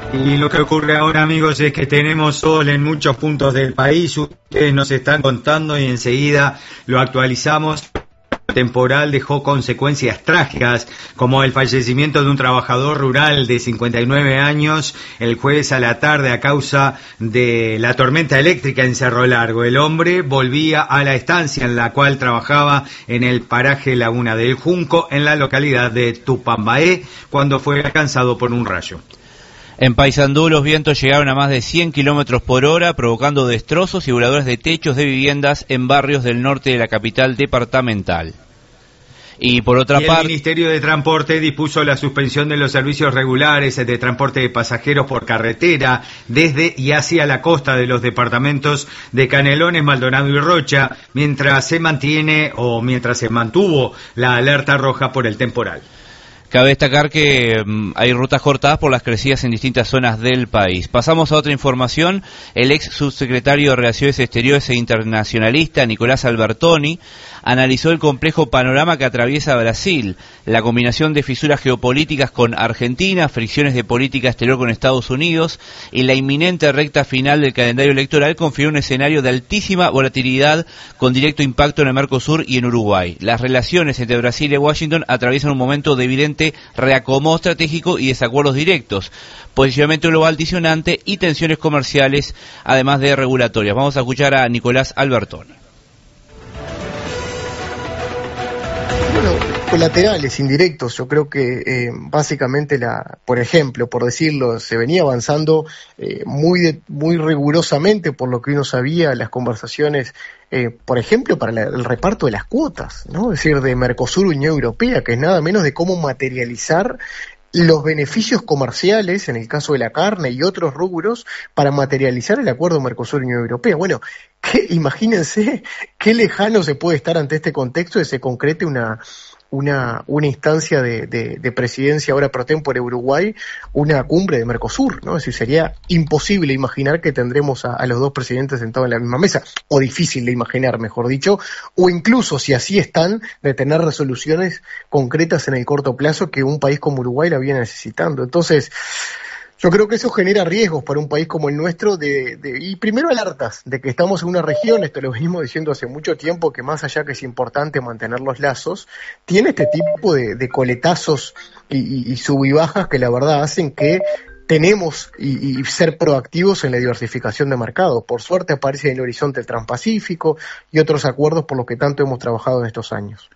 Y lo que ocurre ahora, amigos, es que tenemos sol en muchos puntos del país. Ustedes nos están contando y enseguida lo actualizamos. El temporal dejó consecuencias trágicas, como el fallecimiento de un trabajador rural de 59 años el jueves a la tarde a causa de la tormenta eléctrica en Cerro Largo. El hombre volvía a la estancia en la cual trabajaba en el paraje Laguna del Junco, en la localidad de Tupambaé, cuando fue alcanzado por un rayo. En Paysandú los vientos llegaron a más de 100 kilómetros por hora, provocando destrozos y voladores de techos de viviendas en barrios del norte de la capital departamental. Y por otra parte, el Ministerio de Transporte dispuso la suspensión de los servicios regulares de transporte de pasajeros por carretera desde y hacia la costa de los departamentos de Canelones, Maldonado y Rocha, mientras se mantuvo la alerta roja por el temporal. Cabe destacar que hay rutas cortadas por las crecidas en distintas zonas del país. Pasamos a otra información. El ex subsecretario de Relaciones Exteriores e internacionalista, Nicolás Albertoni, analizó el complejo panorama que atraviesa Brasil, la combinación de fisuras geopolíticas con Argentina, fricciones de política exterior con Estados Unidos y la inminente recta final del calendario electoral configura un escenario de altísima volatilidad con directo impacto en el Mercosur y en Uruguay. Las relaciones entre Brasil y Washington atraviesan un momento de evidente reacomodo estratégico y desacuerdos directos, posicionamiento global disionante y tensiones comerciales, además de regulatorias. Vamos a escuchar a Nicolás Albertoni. Bueno, colaterales, indirectos, yo creo que básicamente, por ejemplo, por decirlo, se venía avanzando muy rigurosamente por lo que uno sabía, las conversaciones, por ejemplo, para el reparto de las cuotas, ¿no? Es decir, de Mercosur Unión Europea, que es nada menos de cómo materializar los beneficios comerciales, en el caso de la carne y otros rubros, para materializar el acuerdo Mercosur-Unión Europea. Bueno, imagínense qué lejano se puede estar ante este contexto de se concrete una instancia de presidencia ahora pro tempore Uruguay, una cumbre de Mercosur, ¿no? Es decir, sería imposible imaginar que tendremos a los dos presidentes sentados en la misma mesa, o difícil de imaginar, mejor dicho, o incluso, si así están, de tener resoluciones concretas en el corto plazo que un país como Uruguay la viene necesitando. Entonces, yo creo que eso genera riesgos para un país como el nuestro y primero alertas de que estamos en una región, esto lo venimos diciendo hace mucho tiempo, que más allá que es importante mantener los lazos, tiene este tipo de coletazos y sub y bajas que la verdad hacen que tenemos y ser proactivos en la diversificación de mercados. Por suerte aparece en el horizonte el Transpacífico y otros acuerdos por los que tanto hemos trabajado en estos años.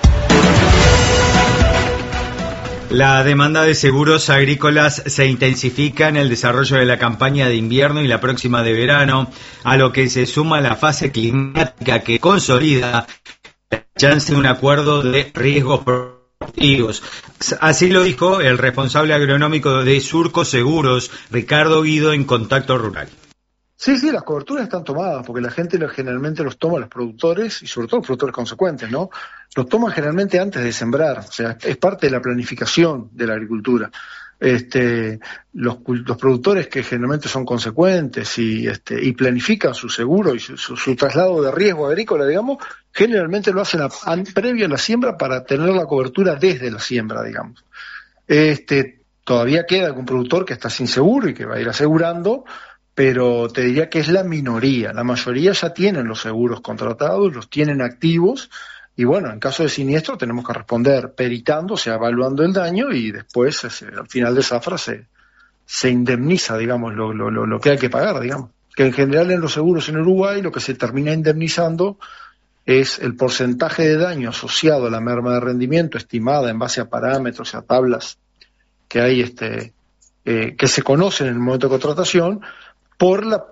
La demanda de seguros agrícolas se intensifica en el desarrollo de la campaña de invierno y la próxima de verano, a lo que se suma la fase climática que consolida la chance de un acuerdo de riesgos productivos. Así lo dijo el responsable agronómico de Surco Seguros, Ricardo Guido, en Contacto Rural. Sí, las coberturas están tomadas, porque la gente generalmente los toma, los productores, y sobre todo los productores consecuentes, ¿no? Los toman generalmente antes de sembrar, o sea, es parte de la planificación de la agricultura. Los productores que generalmente son consecuentes y planifican su seguro y su traslado de riesgo agrícola, digamos, generalmente lo hacen previo a la siembra para tener la cobertura desde la siembra, digamos. Todavía queda algún productor que está sin seguro y que va a ir asegurando, pero te diría que es la minoría. La mayoría ya tienen los seguros contratados, los tienen activos, y bueno, en caso de siniestro tenemos que responder peritando, o sea, evaluando el daño, y después al final de zafra se indemniza, digamos, lo que hay que pagar, digamos. Que en general en los seguros en Uruguay lo que se termina indemnizando es el porcentaje de daño asociado a la merma de rendimiento estimada en base a parámetros y a tablas que hay que se conocen en el momento de contratación, por la